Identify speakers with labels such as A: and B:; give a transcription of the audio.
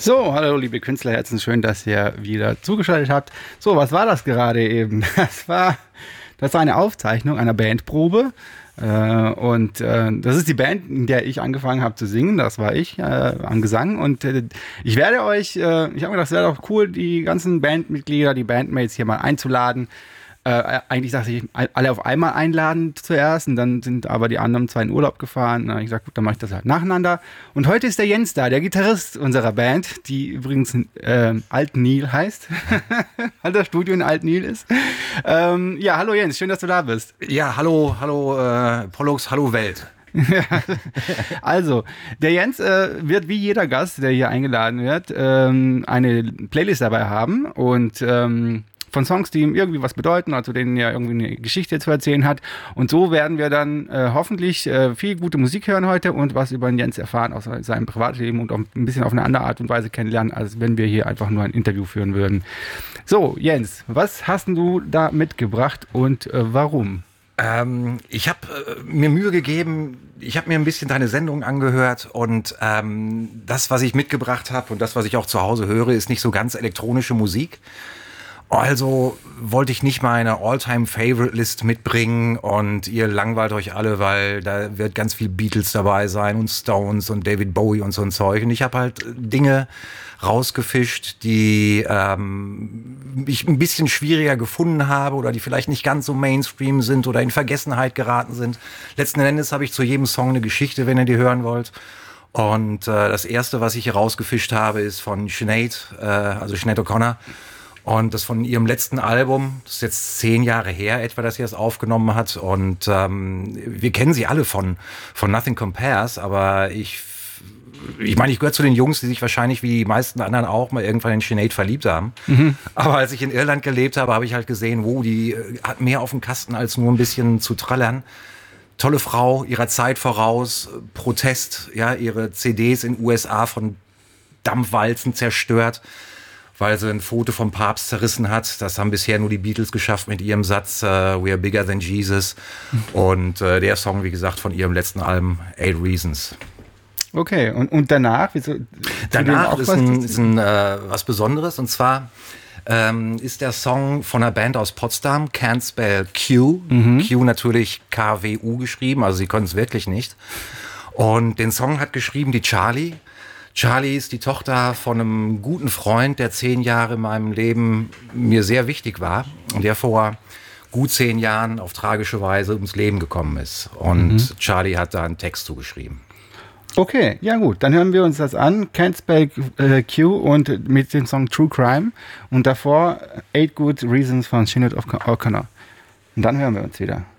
A: So, hallo liebe Künstlerherzen, schön, dass ihr wieder zugeschaltet habt. So, was war das gerade eben? Das war eine Aufzeichnung einer Bandprobe. Das ist die Band, in der ich angefangen habe zu singen. Das war ich am Gesang. Und ich werde euch, ich habe mir gedacht, es wäre doch cool, die ganzen Bandmitglieder, die Bandmates hier mal einzuladen. Eigentlich dachte ich, alle auf einmal einladen zuerst, und dann sind aber die anderen zwei in Urlaub gefahren. Na, ich gesagt, gut, dann mache ich das halt nacheinander. Und heute ist der Jens da, der Gitarrist unserer Band, die übrigens Alt Nil heißt, weil das Studio in Alt Nil ist. Ja, hallo Jens, schön, dass du da bist.
B: Ja, hallo Pollux, hallo Welt.
A: Also, der Jens wird wie jeder Gast, der hier eingeladen wird, eine Playlist dabei haben und von Songs, die ihm irgendwie was bedeuten, also denen er irgendwie eine Geschichte zu erzählen hat. Und so werden wir dann hoffentlich viel gute Musik hören heute und was über den Jens erfahren aus seinem Privatleben und auch ein bisschen auf eine andere Art und Weise kennenlernen, als wenn wir hier einfach nur ein Interview führen würden. So, Jens, was hast du da mitgebracht und warum?
B: Ich habe mir Mühe gegeben, ich habe mir ein bisschen deine Sendung angehört und das, was ich mitgebracht habe und das, was ich auch zu Hause höre, ist nicht so ganz elektronische Musik. Also wollte ich nicht meine All-Time-Favorite-List mitbringen und ihr langweilt euch alle, weil da wird ganz viel Beatles dabei sein und Stones und David Bowie und so ein Zeug. Und ich habe halt Dinge rausgefischt, die ich ein bisschen schwieriger gefunden habe oder die vielleicht nicht ganz so Mainstream sind oder in Vergessenheit geraten sind. Letzten Endes habe ich zu jedem Song eine Geschichte, wenn ihr die hören wollt. Und das erste, was ich hier rausgefischt habe, ist von Sinead, also Sinead O'Connor. Und das von ihrem letzten Album, das ist jetzt 10 Jahre her etwa, dass sie das aufgenommen hat. Und wir kennen sie alle von Nothing Compares, aber ich meine, ich gehöre zu den Jungs, die sich wahrscheinlich wie die meisten anderen auch mal irgendwann in Sinead verliebt haben. Mhm. Aber als ich in Irland gelebt habe, habe ich halt gesehen, die hat mehr auf dem Kasten, als nur ein bisschen zu trallern. Tolle Frau, ihrer Zeit voraus, Protest, ja, ihre CDs in USA von Dampfwalzen zerstört, weil sie ein Foto vom Papst zerrissen hat. Das haben bisher nur die Beatles geschafft mit ihrem Satz We are bigger than Jesus. Und der Song, wie gesagt, von ihrem letzten Album 8 Reasons.
A: Okay, und danach?
B: Danach ist was Besonderes. Und zwar ist der Song von einer Band aus Potsdam, Can't Spell Q. Q natürlich K-W-U geschrieben, also sie können es wirklich nicht. Und den Song hat geschrieben die Charlie. Charlie ist die Tochter von einem guten Freund, der 10 Jahre in meinem Leben mir sehr wichtig war und der vor gut 10 Jahren auf tragische Weise ums Leben gekommen ist. Und Charlie hat da einen Text zugeschrieben.
A: Okay, ja gut, dann hören wir uns das an. Can't Spell Q und mit dem Song True Crime und davor 8 Good Reasons von Sinead O'Connor. Und dann hören wir uns wieder.